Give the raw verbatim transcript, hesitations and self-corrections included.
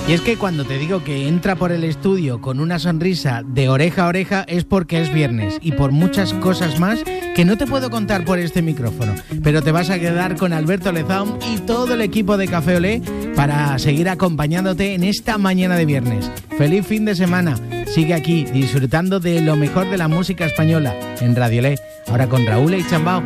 Y es que cuando te digo que entra por el estudio con una sonrisa de oreja a oreja es porque es viernes y por muchas cosas más que no te puedo contar por este micrófono, pero te vas a quedar con Alberto Lezaun y todo el equipo de Café Olé para seguir acompañándote en esta mañana de viernes. ¡Feliz fin de semana! Sigue aquí disfrutando de lo mejor de la música española en Radio Olé, ahora con Raúl y Chambao.